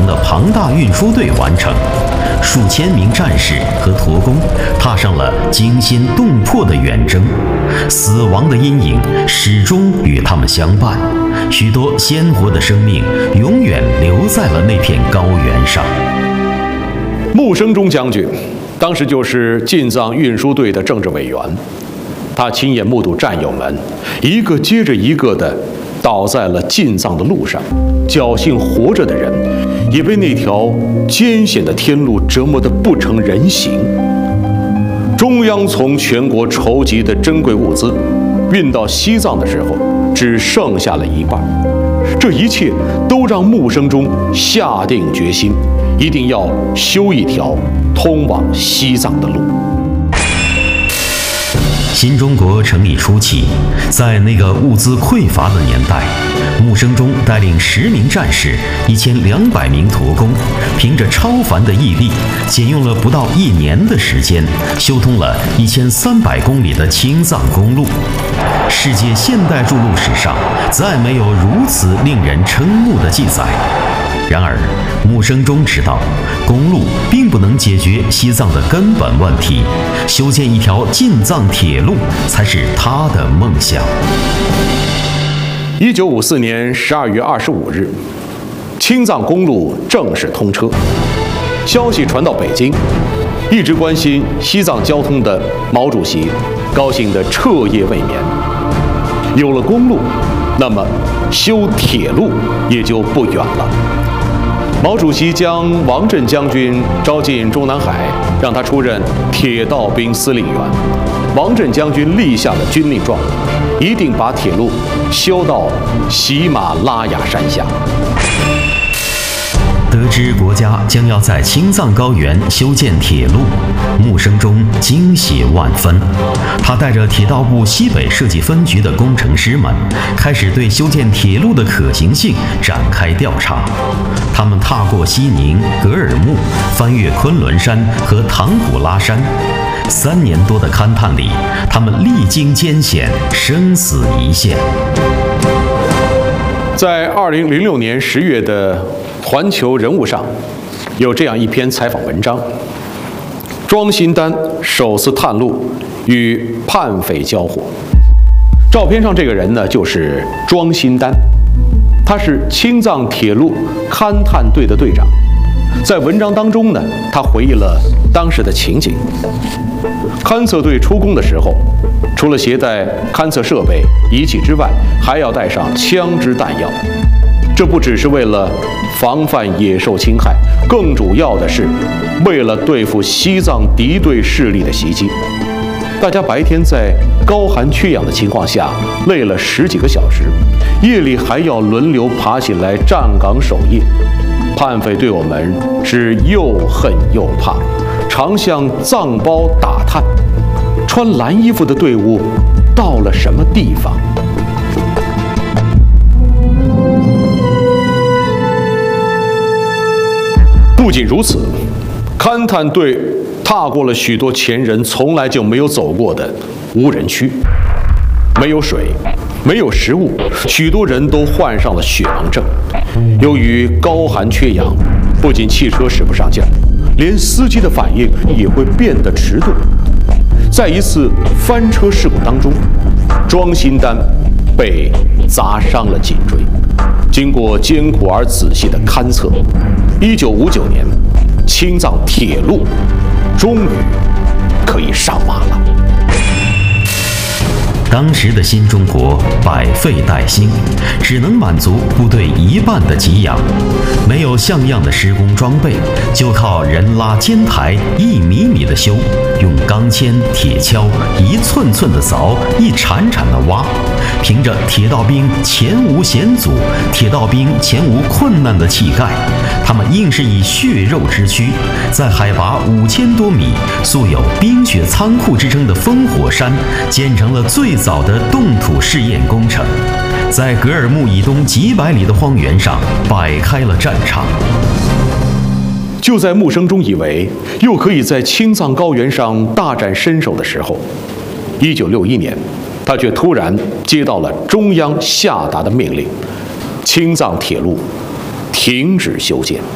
的庞大运输队完成，数千名战士和驼工踏上了惊心动魄的远征，死亡的阴影始终与他们相伴，许多鲜活的生命永远留在了那片高原上。 穆生中将军当时就是进藏运输队的政治委员，他亲眼目睹战友们一个接着一个的倒在了进藏的路上，侥幸活着的人也被那条艰险的天路折磨得不成人形。中央从全国筹集的珍贵物资运到西藏的时候，只剩下了一半。这一切都让穆生中下定决心，一定要修一条通往西藏的路。 新中国成立初期，在那个物资匮乏的年代，穆生中带领10名战士、1200名驼工，凭着超凡的毅力，仅用了不到1年的时间，修通了1300公里的青藏公路。世界现代筑路史上再没有如此令人瞠目的记载。然而，穆生中知道，公路并不能解决西藏的根本问题，修建一条进藏铁路才是他的梦想。 1954年12月25日，青藏公路正式通车。消息传到北京，一直关心西藏交通的毛主席高兴得彻夜未眠。有了公路，那么修铁路也就不远了。毛主席将王震将军招进中南海，让他出任铁道兵司令员。王震将军立下了军令状，一定把铁路修到喜马拉雅山下。 得知国家将要在青藏高原修建铁路，穆生中惊喜万分。他带着铁道部西北设计分局的工程师们，开始对修建铁路的可行性展开调查。他们踏过西宁、格尔木，翻越昆仑山和唐古拉山。3年多的勘探里，他们历经艰险，生死一线。 在2006年10月的环球人物上，有这样一篇采访文章：庄新丹首次探路与叛匪交火。照片上这个人呢，就是庄新丹，他是青藏铁路勘探队的队长。在文章当中呢，他回忆了当时的情景。勘测队出工的时候，除了携带勘测设备、仪器之外，还要带上枪支弹药。这不只是为了防范野兽侵害，更主要的是为了对付西藏敌对势力的袭击。大家白天在高寒缺氧的情况下累了10几个小时，夜里还要轮流爬起来站岗守夜。叛匪对我们是又恨又怕，常向藏胞打探，穿蓝衣服的队伍到了什么地方？不仅如此，勘探队踏过了许多前人从来就没有走过的无人区，没有水，没有食物，许多人都患上了血盲症。由于高寒缺氧，不仅汽车使不上劲儿，连司机的反应也会变得迟钝。在一次翻车事故当中，庄新丹被砸伤了颈椎。经过艰苦而仔细的勘测，1959年，青藏铁路终于可以上马了。 当时的新中国百废待兴，只能满足部队一半的给养，没有像样的施工装备，就靠人拉肩台1米米的修，用钢钎、铁锹一寸寸的凿，一铲铲的挖。凭着铁道兵前无险阻、铁道兵前无困难的气概，他们硬是以血肉之躯，在海拔5000多米、素有冰雪仓库之称的烽火山，建成了最早的冻土试验工程，在格尔木以东几百里的荒原上摆开了战场。 就在穆生中以为又可以在青藏高原上大展身手的时候，1961年，他却突然接到了中央下达的命令：青藏铁路停止修建。